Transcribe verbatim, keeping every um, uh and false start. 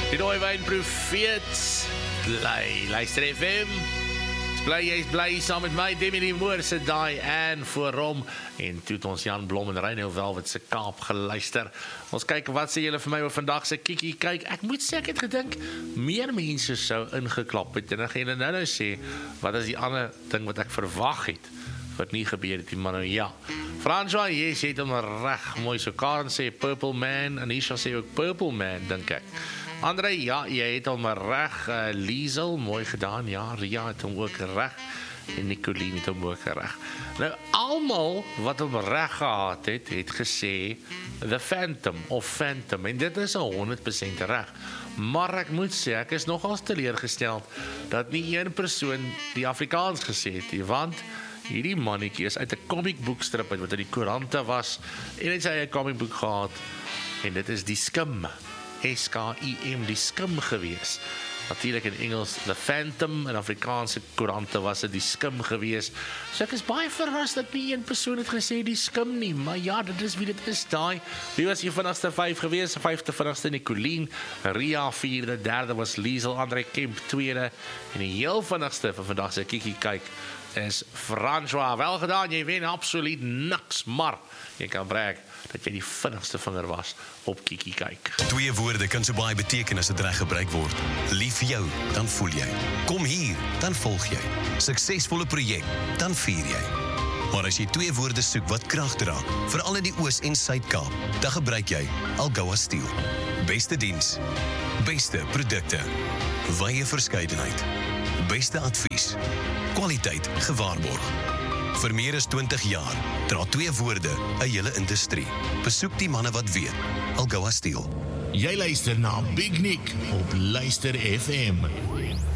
Die Rooi Wyn Profeet, bly, luister F M, is bly, jy is bly, saam met my, Demi die Moor, se Diane voor Rom, en toe het ons Jan Blom en Reinhou Velvet se Kaap geluister. Ons kyk, wat sê julle vir my oor vandag se kiekie kyk? Ek moet sê, ek het gedink, meer mense sou ingeklap het, en dan gaan julle nou nou sê, wat is die ander ding wat ek verwag het, wat nie gebeur het, die man nou ja. François, yes, jy het hom reg mooi, so Karen sê Purple Man, Anisha sê ook Purple Man, dink ek. André, ja, jy het hom reg, uh, Liesel, mooi gedaan, ja, Ria het hom ook reg, en Nicoline het hom ook reg. Nou, almal wat hom reg gehad het, het gesê, The Phantom, of Phantom, en dit is al honderd persent reg. Maar ek moet sê, ek is nogals teleurgesteld, dat nie een persoon die Afrikaans gesê het, nie, want hierdie mannetjie is uit 'n comic-boekstrip uit wat in die koerante was, en het sy eie comic-boek gehad, en dit is die Skim, S K I M, die Skim gewees. Natuurlik in Engels, The Phantom, in Afrikaanse koerante was dit die Skim gewees. So ek is baie verras dat nie een persoon het gesê die Skim nie, maar ja, dit is wie dit is, daai. Wie was die vinnigste vyf gewees? Vyfde vinnigste Nicoline, Ria vierde, derde was Liesel, André Kemp tweede, en die heel vinnigste van vandag se kiekie kyk, is François. Wel gedaan, jy wen absoluut niks, maar jy kan brag dat jy die vinnigste vinger was op kiekie kyk. Twee woorde kan so baie beteken as dit reg gebruik word. Lief vir jou, dan voel jy. Kom hier, dan volg jy. Suksesvolle projek, dan vier jy. Maar as jy twee woorde soek wat krag dra, veral in die Oos- en Suid-Kaap, dan gebruik jy Algoa Steel. Beste diens, beste produkte, wye verskeidenheid, beste advies, kwaliteit gewaarborg. Vir meer as twintig jaar dra twee woorde 'n hele industrie. Besoek die manne wat weet. Algoa Steel. Jy luister na Big Nick op Luister F M.